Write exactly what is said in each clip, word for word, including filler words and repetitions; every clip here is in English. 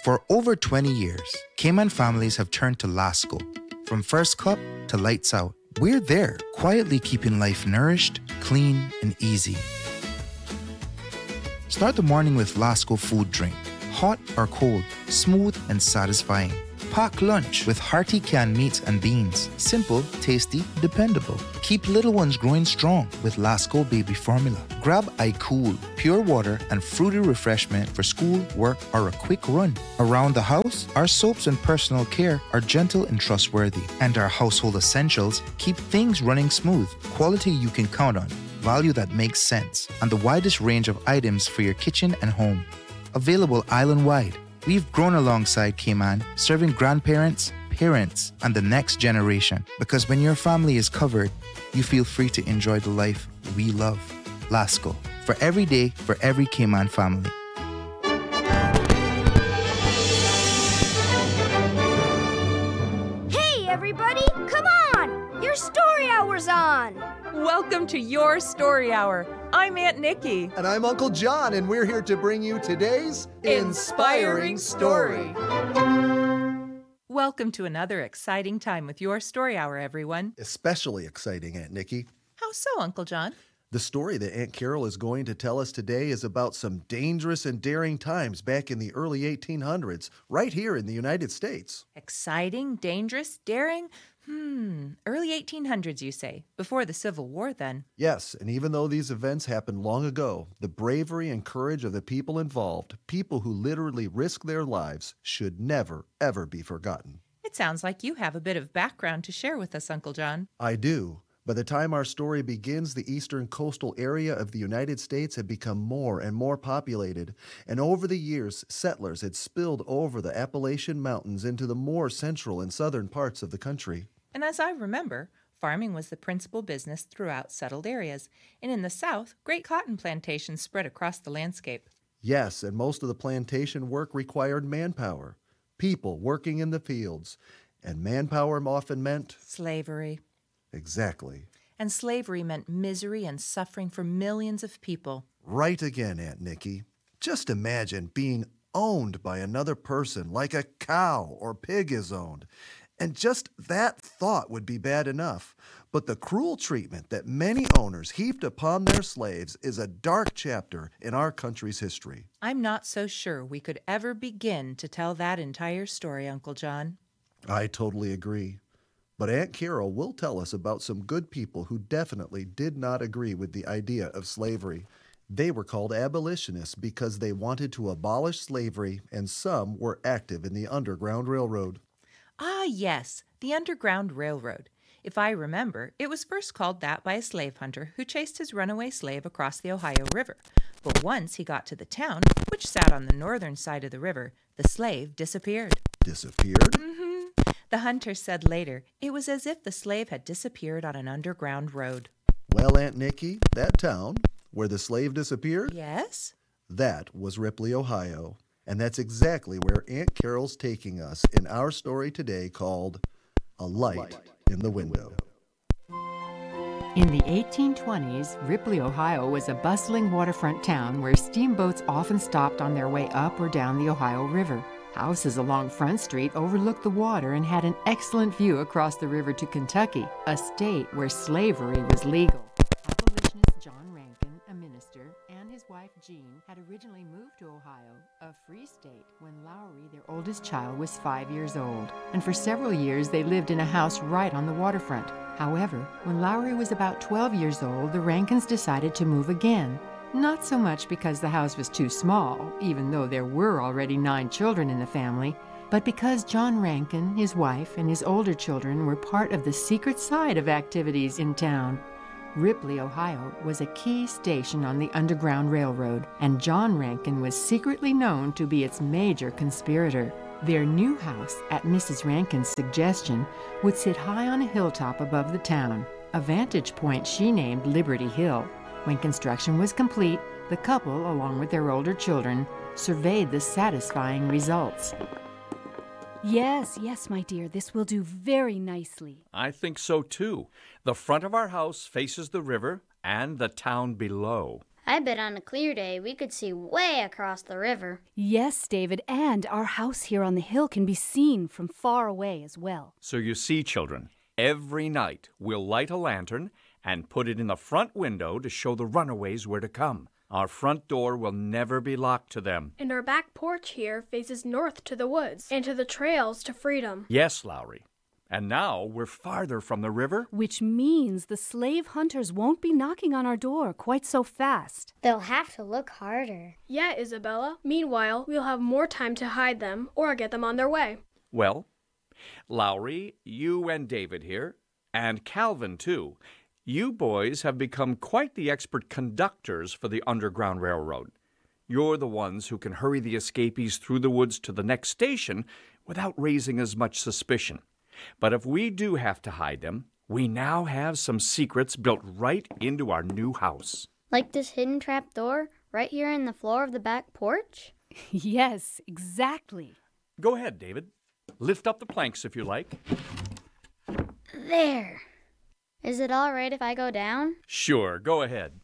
For over twenty years, Cayman families have turned to Lasco. From first cup to lights out, we're there, quietly keeping life nourished, clean, and easy. Start the morning with Lasco food drink. Hot or cold, smooth and satisfying. Pack lunch with hearty canned meats and beans. Simple, tasty, dependable. Keep little ones growing strong with Lasco baby formula. Grab iCool, pure water and fruity refreshment for school, work, or a quick run. Around the house, our soaps and personal care are gentle and trustworthy. And our household essentials keep things running smooth. Quality you can count on. Value that makes sense. And the widest range of items for your kitchen and home. Available island-wide. We've grown alongside Cayman, serving grandparents, parents, and the next generation. Because when your family is covered, you feel free to enjoy the life we love. Lasco, for every day, for every Cayman family. Hey, everybody, come on! Your story hour's on! Welcome to Your Story Hour. I'm Aunt Nikki. And I'm Uncle John, and we're here to bring you today's Inspiring Story. Welcome to another exciting time with Your Story Hour, everyone. Especially exciting, Aunt Nikki. How so, Uncle John? The story that Aunt Carol is going to tell us today is about some dangerous and daring times back in the early eighteen hundreds, right here in the United States. Exciting, dangerous, daring? Hmm, early eighteen hundreds, you say? Before the Civil War, then? Yes, and even though these events happened long ago, the bravery and courage of the people involved, people who literally risked their lives, should never, ever be forgotten. It sounds like you have a bit of background to share with us, Uncle John. I do. By the time our story begins, the eastern coastal area of the United States had become more and more populated, and over the years, settlers had spilled over the Appalachian Mountains into the more central and southern parts of the country. And as I remember, farming was the principal business throughout settled areas, and in the South, great cotton plantations spread across the landscape. Yes, and most of the plantation work required manpower, people working in the fields, and manpower often meant slavery. Exactly. And slavery meant misery and suffering for millions of people. Right again, Aunt Nikki. Just imagine being owned by another person like a cow or pig is owned. And just that thought would be bad enough. But the cruel treatment that many owners heaped upon their slaves is a dark chapter in our country's history. I'm not so sure we could ever begin to tell that entire story, Uncle John. I totally agree. But Aunt Carol will tell us about some good people who definitely did not agree with the idea of slavery. They were called abolitionists because they wanted to abolish slavery, and some were active in the Underground Railroad. Ah, yes, the Underground Railroad. If I remember, it was first called that by a slave hunter who chased his runaway slave across the Ohio River. But once he got to the town, which sat on the northern side of the river, the slave disappeared. Disappeared? Mm-hmm. The hunter said later it was as if the slave had disappeared on an underground road. Well, Aunt Nikki, that town where the slave disappeared? Yes? That was Ripley, Ohio. And that's exactly where Aunt Carol's taking us in our story today called A Light in the Window. In the eighteen twenties, Ripley, Ohio was a bustling waterfront town where steamboats often stopped on their way up or down the Ohio River. Houses along Front Street overlooked the water and had an excellent view across the river to Kentucky, a state where slavery was legal. Abolitionist John Rankin, a minister, and his wife Jean had originally moved to Ohio, a free state, when Lowry, their oldest child, was five years old. And for several years they lived in a house right on the waterfront. However, when Lowry was about twelve years old, the Rankins decided to move again. Not so much because the house was too small, even though there were already nine children in the family, but because John Rankin, his wife, and his older children were part of the secret side of activities in town. Ripley, Ohio, was a key station on the Underground Railroad, and John Rankin was secretly known to be its major conspirator. Their new house, at Missus Rankin's suggestion, would sit high on a hilltop above the town, a vantage point she named Liberty Hill. When construction was complete, the couple, along with their older children, surveyed the satisfying results. Yes, yes, my dear, this will do very nicely. I think so, too. The front of our house faces the river and the town below. I bet on a clear day we could see way across the river. Yes, David, and our house here on the hill can be seen from far away as well. So you see, children, every night we'll light a lantern and put it in the front window to show the runaways where to come. Our front door will never be locked to them. And our back porch here faces north to the woods and to the trails to freedom. Yes, Lowry. And now we're farther from the river. Which means the slave hunters won't be knocking on our door quite so fast. They'll have to look harder. Yeah, Isabella. Meanwhile, we'll have more time to hide them or get them on their way. Well, Lowry, you and David here, and Calvin too, you boys have become quite the expert conductors for the Underground Railroad. You're the ones who can hurry the escapees through the woods to the next station without raising as much suspicion. But if we do have to hide them, we now have some secrets built right into our new house. Like this hidden trap door right here in the floor of the back porch? Yes, exactly. Go ahead, David. Lift up the planks if you like. There. Is it all right if I go down? Sure, go ahead.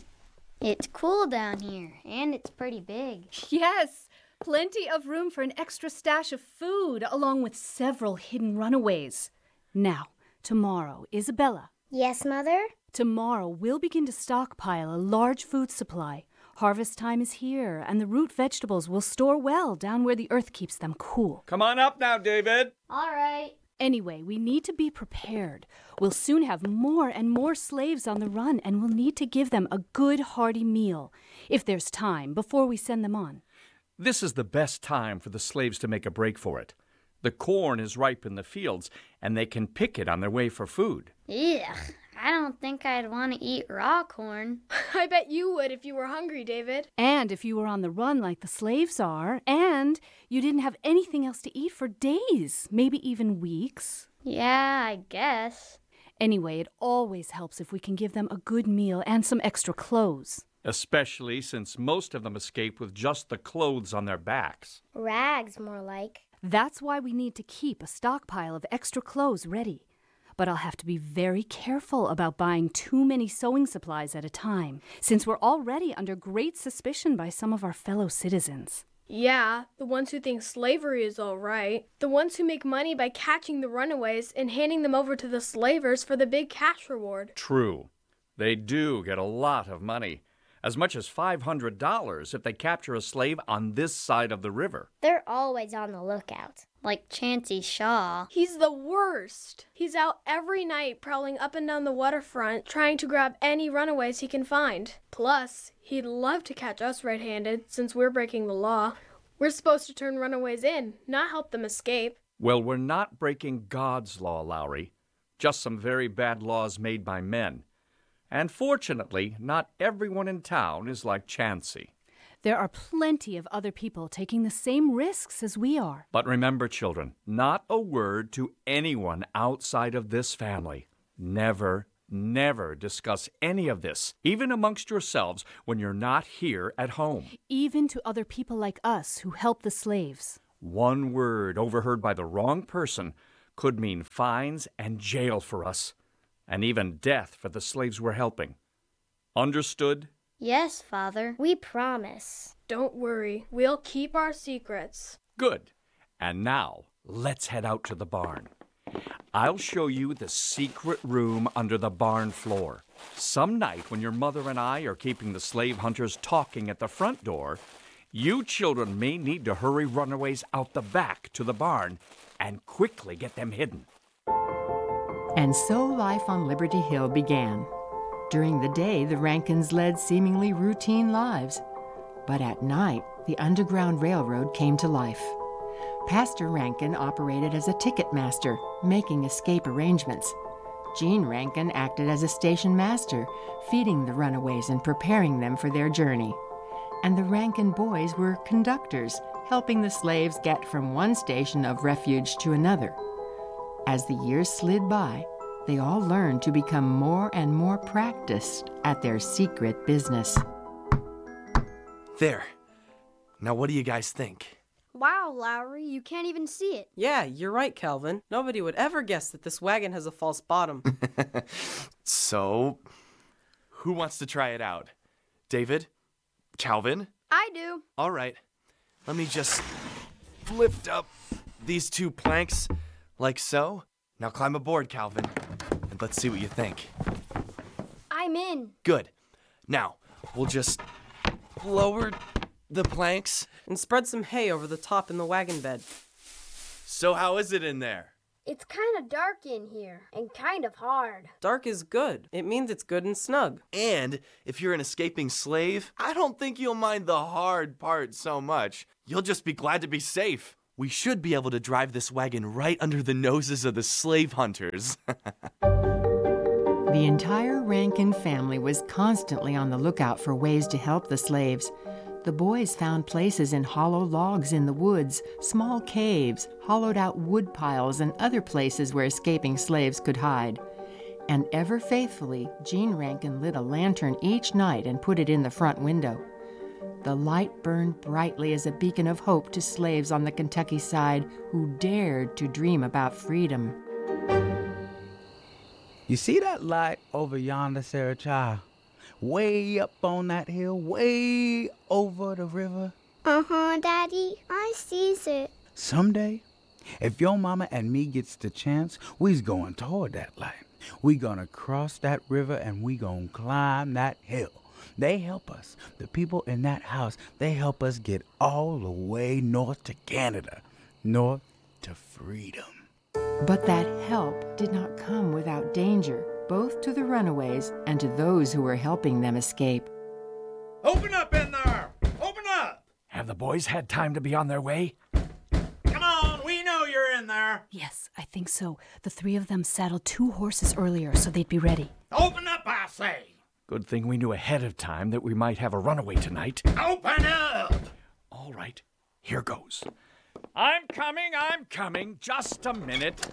It's cool down here, and it's pretty big. Yes, plenty of room for an extra stash of food, along with several hidden runaways. Now, tomorrow, Isabella. Yes, Mother? Tomorrow, we'll begin to stockpile a large food supply. Harvest time is here, and the root vegetables will store well down where the earth keeps them cool. Come on up now, David. All right. Anyway, we need to be prepared. We'll soon have more and more slaves on the run, and we'll need to give them a good, hearty meal, if there's time, before we send them on. This is the best time for the slaves to make a break for it. The corn is ripe in the fields, and they can pick it on their way for food. Ugh, I don't think I'd want to eat raw corn. I bet you would if you were hungry, David. And if you were on the run like the slaves are, and you didn't have anything else to eat for days, maybe even weeks. Yeah, I guess. Anyway, it always helps if we can give them a good meal and some extra clothes. Especially since most of them escape with just the clothes on their backs. Rags, more like. That's why we need to keep a stockpile of extra clothes ready. But I'll have to be very careful about buying too many sewing supplies at a time, since we're already under great suspicion by some of our fellow citizens. Yeah, the ones who think slavery is all right. The ones who make money by catching the runaways and handing them over to the slavers for the big cash reward. True. They do get a lot of money. As much as five hundred dollars if they capture a slave on this side of the river. They're always on the lookout. Like Chancey Shaw. He's the worst. He's out every night prowling up and down the waterfront trying to grab any runaways he can find. Plus, he'd love to catch us red-handed since we're breaking the law. We're supposed to turn runaways in, not help them escape. Well, we're not breaking God's law, Lowry. Just some very bad laws made by men. And fortunately, not everyone in town is like Chancey. There are plenty of other people taking the same risks as we are. But remember, children, not a word to anyone outside of this family. Never, never discuss any of this, even amongst yourselves, when you're not here at home. Even to other people like us who help the slaves. One word overheard by the wrong person could mean fines and jail for us. And even death for the slaves we're helping. Understood? Yes, Father. We promise. Don't worry. We'll keep our secrets. Good. And now, let's head out to the barn. I'll show you the secret room under the barn floor. Some night when your mother and I are keeping the slave hunters talking at the front door, you children may need to hurry runaways out the back to the barn and quickly get them hidden. And so life on Liberty Hill began. During the day, the Rankins led seemingly routine lives. But at night, the Underground Railroad came to life. Pastor Rankin operated as a ticket master, making escape arrangements. Gene Rankin acted as a station master, feeding the runaways and preparing them for their journey. And the Rankin boys were conductors, helping the slaves get from one station of refuge to another. As the years slid by, they all learned to become more and more practiced at their secret business. There. Now what do you guys think? Wow, Lowry, you can't even see it. Yeah, you're right, Calvin. Nobody would ever guess that this wagon has a false bottom. So, who wants to try it out? David? Calvin? I do. All right. Let me just lift up these two planks like so. Now climb aboard, Calvin, and let's see what you think. I'm in. Good. Now, we'll just lower the planks. And spread some hay over the top in the wagon bed. So how is it in there? It's kind of dark in here and kind of hard. Dark is good. It means it's good and snug. And if you're an escaping slave, I don't think you'll mind the hard part so much. You'll just be glad to be safe. We should be able to drive this wagon right under the noses of the slave hunters. The entire Rankin family was constantly on the lookout for ways to help the slaves. The boys found places in hollow logs in the woods, small caves, hollowed-out wood piles, and other places where escaping slaves could hide. And ever faithfully, Jean Rankin lit a lantern each night and put it in the front window. The light burned brightly as a beacon of hope to slaves on the Kentucky side who dared to dream about freedom. You see that light over yonder, Sarah Child? Way up on that hill, way over the river. Uh-huh, Daddy. I sees it. Someday, if your mama and me gets the chance, we's going toward that light. We gonna cross that river and we gonna climb that hill. They help us. The people in that house, they help us get all the way north to Canada, north to freedom. But that help did not come without danger, both to the runaways and to those who were helping them escape. Open up in there! Open up! Have the boys had time to be on their way? Come on, we know you're in there. Yes, I think so. The three of them saddled two horses earlier, so they'd be ready. Open up, I say! Good thing we knew ahead of time that we might have a runaway tonight. Open up! All right, here goes. I'm coming, I'm coming. Just a minute.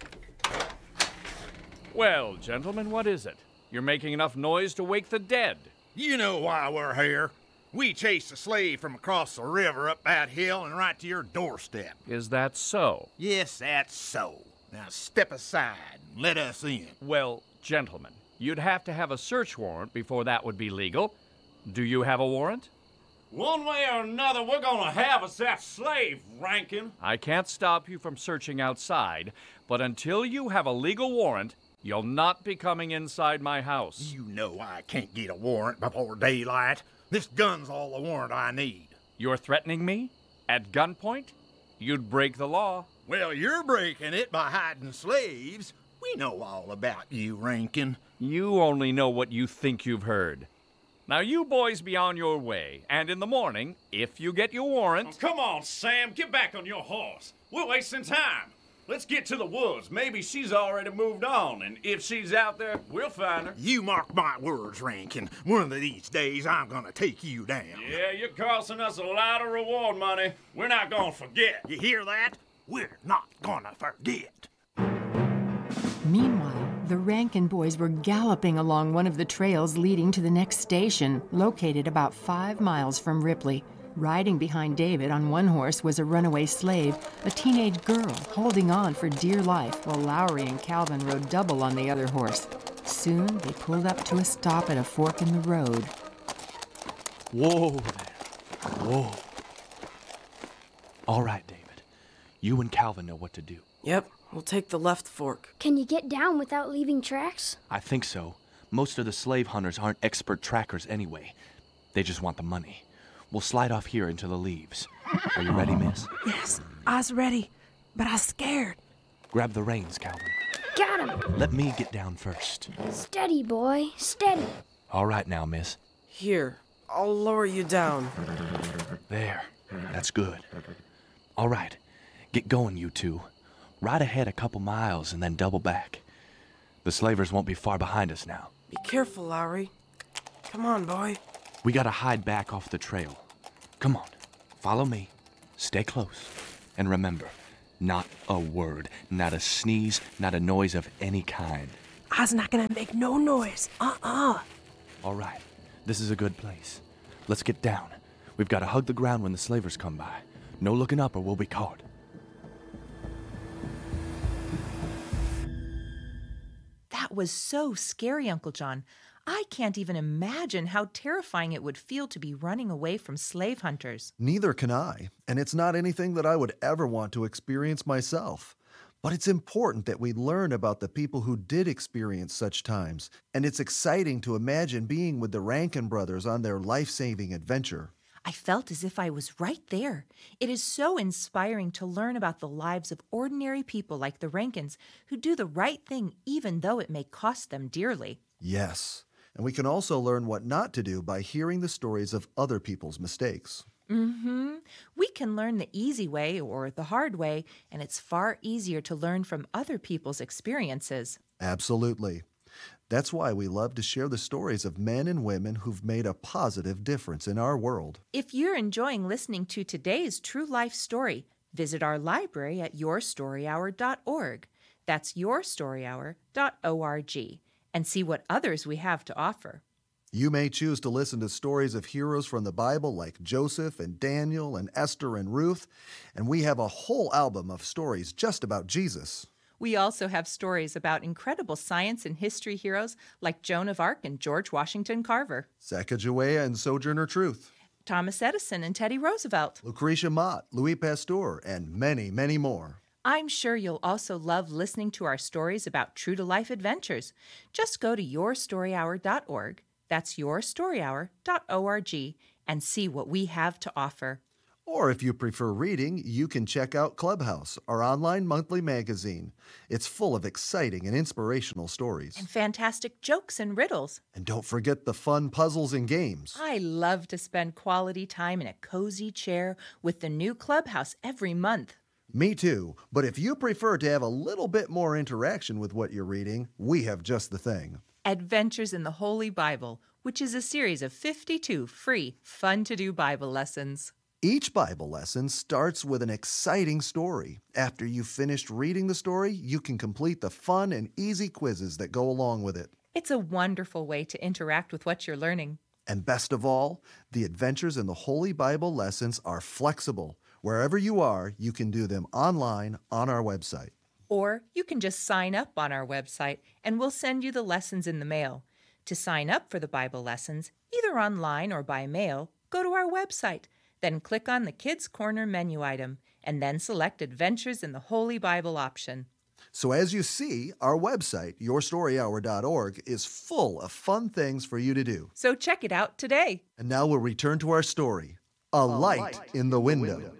Well, gentlemen, what is it? You're making enough noise to wake the dead. You know why we're here. We chased a slave from across the river up that hill and right to your doorstep. Is that so? Yes, that's so. Now step aside and let us in. Well, gentlemen, you'd have to have a search warrant before that would be legal. Do you have a warrant? One way or another, we're gonna have us that slave, Rankin. I can't stop you from searching outside, but until you have a legal warrant, you'll not be coming inside my house. You know I can't get a warrant before daylight. This gun's all the warrant I need. You're threatening me? At gunpoint? You'd break the law. Well, you're breaking it by hiding slaves. We know all about you, Rankin. You only know what you think you've heard. Now you boys be on your way, and in the morning, if you get your warrant... Oh, come on, Sam, get back on your horse. We're wasting time. Let's get to the woods. Maybe she's already moved on, and if she's out there, we'll find her. You mark my words, Rankin. One of these days, I'm gonna take you down. Yeah, you're costing us a lot of reward money. We're not gonna forget. You hear that? We're not gonna forget. Meanwhile, the Rankin boys were galloping along one of the trails leading to the next station, located about five miles from Ripley. Riding behind David on one horse was a runaway slave, a teenage girl holding on for dear life, while Lowry and Calvin rode double on the other horse. Soon they pulled up to a stop at a fork in the road. Whoa there. Whoa. All right, David. You and Calvin know what to do. Yep, we'll take the left fork. Can you get down without leaving tracks? I think so. Most of the slave hunters aren't expert trackers anyway. They just want the money. We'll slide off here into the leaves. Are you ready, miss? Yes, I's ready, but I'm scared. Grab the reins, Calvin. Got him. Let me get down first. Steady, boy, steady. All right now, miss. Here, I'll lower you down. There, that's good. All right, get going, you two. Ride ahead a couple miles and then double back. The slavers won't be far behind us now. Be careful, Lowry. Come on, boy. We gotta hide back off the trail. Come on, follow me. Stay close. And remember, not a word, not a sneeze, not a noise of any kind. I's not gonna make no noise. Uh-uh. All right, this is a good place. Let's get down. We've gotta hug the ground when the slavers come by. No looking up or we'll be caught. That was so scary, Uncle John. I can't even imagine how terrifying it would feel to be running away from slave hunters. Neither can I, and it's not anything that I would ever want to experience myself. But it's important that we learn about the people who did experience such times, and it's exciting to imagine being with the Rankin brothers on their life-saving adventure. I felt as if I was right there. It is so inspiring to learn about the lives of ordinary people like the Rankins who do the right thing even though it may cost them dearly. Yes, and we can also learn what not to do by hearing the stories of other people's mistakes. Mm-hmm. We can learn the easy way or the hard way, and it's far easier to learn from other people's experiences. Absolutely. That's why we love to share the stories of men and women who've made a positive difference in our world. If you're enjoying listening to today's true life story, visit our library at your story hour dot org. That's your story hour dot org, and see what others we have to offer. You may choose to listen to stories of heroes from the Bible like Joseph and Daniel and Esther and Ruth, and we have a whole album of stories just about Jesus. We also have stories about incredible science and history heroes like Joan of Arc and George Washington Carver, Sacagawea and Sojourner Truth, Thomas Edison and Teddy Roosevelt, Lucretia Mott, Louis Pasteur, and many, many more. I'm sure you'll also love listening to our stories about true-to-life adventures. Just go to your story hour dot org. That's your story hour dot org, and see what we have to offer. Or if you prefer reading, you can check out Clubhouse, our online monthly magazine. It's full of exciting and inspirational stories. And fantastic jokes and riddles. And don't forget the fun puzzles and games. I love to spend quality time in a cozy chair with the new Clubhouse every month. Me too, but if you prefer to have a little bit more interaction with what you're reading, we have just the thing. Adventures in the Holy Bible, which is a series of fifty-two free, fun-to-do Bible lessons. Each Bible lesson starts with an exciting story. After you've finished reading the story, you can complete the fun and easy quizzes that go along with it. It's a wonderful way to interact with what you're learning. And best of all, the Adventures in the Holy Bible lessons are flexible. Wherever you are, you can do them online on our website. Or you can just sign up on our website and we'll send you the lessons in the mail. To sign up for the Bible lessons, either online or by mail, go to our website. Then click on the Kids Corner menu item and then select Adventures in the Holy Bible option. So as you see, our website, your story hour dot org, is full of fun things for you to do. So check it out today. And now we'll return to our story, A, A light, light in the Window. window.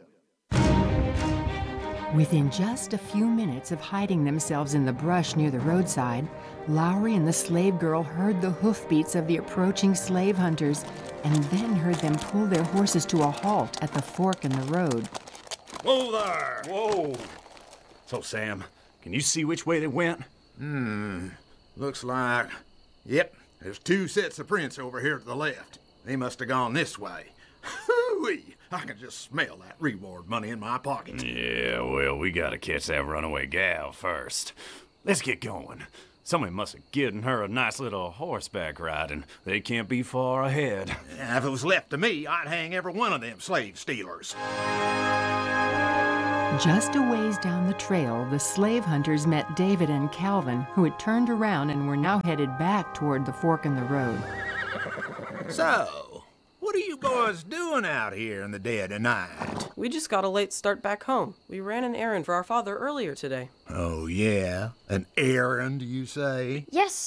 Within just a few minutes of hiding themselves in the brush near the roadside, Lowry and the slave girl heard the hoofbeats of the approaching slave hunters and then heard them pull their horses to a halt at the fork in the road. Whoa there! Whoa! So, Sam, can you see which way they went? Hmm, looks like... Yep, there's two sets of prints over here to the left. They must have gone this way. Hoo-wee! I can just smell that reward money in my pocket. Yeah, well, we gotta catch that runaway gal first. Let's get going. Somebody must have given her a nice little horseback ride, and they can't be far ahead. Yeah, if it was left to me, I'd hang every one of them slave stealers. Just a ways down the trail, the slave hunters met David and Calvin, who had turned around and were now headed back toward the fork in the road. So, what are you boys doing out here in the dead of night? We just got a late start back home. We ran an errand for our father earlier today. Oh, yeah? An errand, you say? Yes,